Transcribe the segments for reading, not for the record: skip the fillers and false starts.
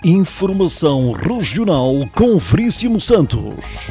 Informação Regional com Veríssimo Santos.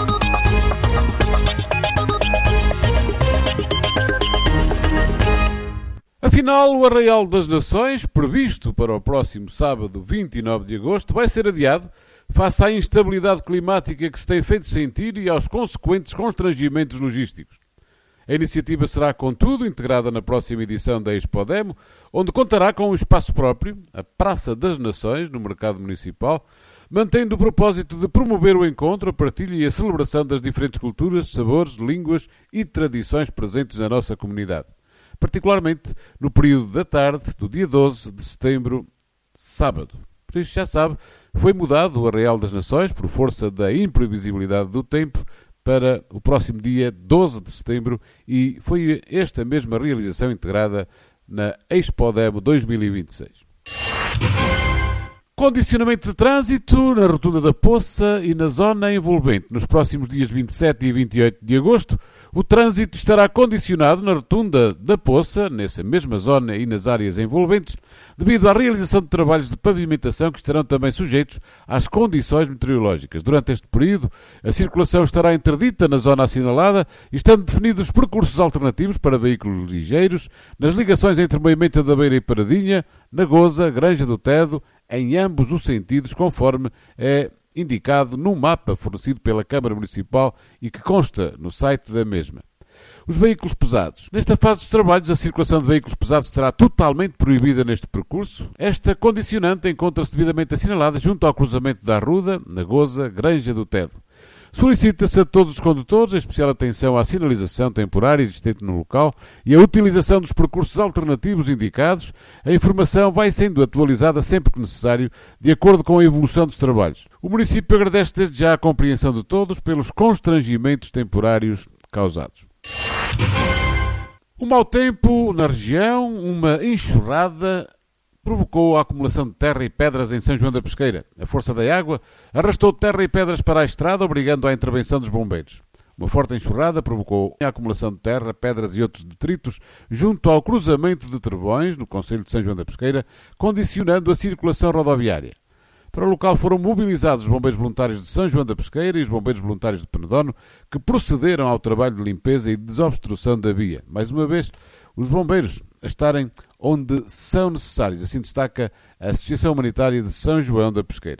Afinal, o Arraial das Nações, previsto para o próximo sábado, 29 de agosto, vai ser adiado face à instabilidade climática que se tem feito sentir e aos consequentes constrangimentos logísticos. A iniciativa será, contudo, integrada na próxima edição da Expodemo, onde contará com um espaço próprio, a Praça das Nações, no Mercado Municipal, mantendo o propósito de promover o encontro, a partilha e a celebração das diferentes culturas, sabores, línguas e tradições presentes na nossa comunidade, particularmente no período da tarde do dia 12 de setembro, sábado. Por isso, já sabe, foi mudado o Arraial das Nações, por força da imprevisibilidade do tempo, para o próximo dia 12 de setembro, e foi esta mesma realização integrada na Expodemo 2026. Condicionamento de trânsito na Rotunda da Poça e na zona envolvente. Nos próximos dias 27 e 28 de agosto, o trânsito estará condicionado na Rotunda da Poça, nessa mesma zona e nas áreas envolventes, devido à realização de trabalhos de pavimentação que estarão também sujeitos às condições meteorológicas. Durante este período, a circulação estará interdita na zona assinalada, estando definidos percursos alternativos para veículos ligeiros, nas ligações entre Moimenta da Beira e Paradinha, na Goza, Granja do Tedo, em ambos os sentidos, conforme é indicado no mapa fornecido pela Câmara Municipal e que consta no site da mesma. Os veículos pesados. Nesta fase dos trabalhos, a circulação de veículos pesados estará totalmente proibida neste percurso. Esta condicionante encontra-se devidamente assinalada junto ao cruzamento da Arruda, na Goza, Granja do Tedo. Solicita-se a todos os condutores a especial atenção à sinalização temporária existente no local e a utilização dos percursos alternativos indicados. A informação vai sendo atualizada sempre que necessário, de acordo com a evolução dos trabalhos. O município agradece desde já a compreensão de todos pelos constrangimentos temporários causados. O mau tempo na região, uma enxurrada, provocou a acumulação de terra e pedras em São João da Pesqueira. A força da água arrastou terra e pedras para a estrada, obrigando à intervenção dos bombeiros. Uma forte enxurrada provocou a acumulação de terra, pedras e outros detritos junto ao cruzamento de Trevões, no concelho de São João da Pesqueira, condicionando a circulação rodoviária. Para o local foram mobilizados os bombeiros voluntários de São João da Pesqueira e os bombeiros voluntários de Penedono, que procederam ao trabalho de limpeza e desobstrução da via. Mais uma vez, os bombeiros a estarem onde são necessários. Assim destaca a Associação Humanitária de São João da Pesqueira.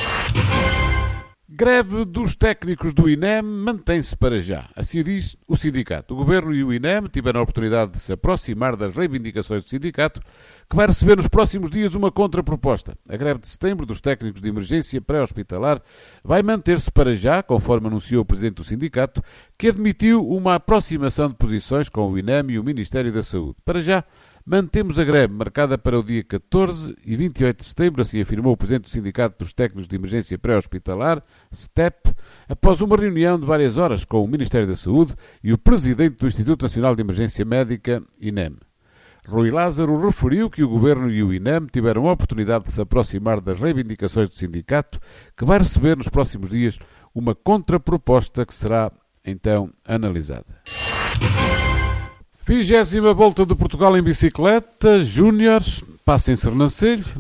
Greve dos técnicos do INEM mantém-se para já. Assim diz o sindicato. O Governo e o INEM tiveram a oportunidade de se aproximar das reivindicações do sindicato, que vai receber nos próximos dias uma contraproposta. A greve de setembro dos técnicos de emergência pré-hospitalar vai manter-se para já, conforme anunciou o presidente do sindicato, que admitiu uma aproximação de posições com o INEM e o Ministério da Saúde. Para já, mantemos a greve marcada para o dia 14 e 28 de setembro, assim afirmou o presidente do Sindicato dos Técnicos de Emergência Pré-Hospitalar, STEP, após uma reunião de várias horas com o Ministério da Saúde e o presidente do Instituto Nacional de Emergência Médica, INEM. Rui Lázaro referiu que o Governo e o INEM tiveram a oportunidade de se aproximar das reivindicações do sindicato, que vai receber nos próximos dias uma contraproposta que será, então, analisada. 20ª Volta de Portugal em Bicicleta, Júniores, passa em Sernancelho.